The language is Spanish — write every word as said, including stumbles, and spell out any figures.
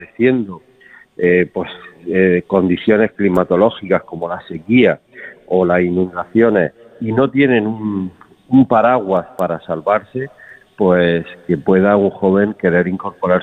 padeciendo eh, pues, eh, condiciones climatológicas como la sequía o las inundaciones y no tienen un, un paraguas para salvarse, pues que pueda un joven querer incorporarse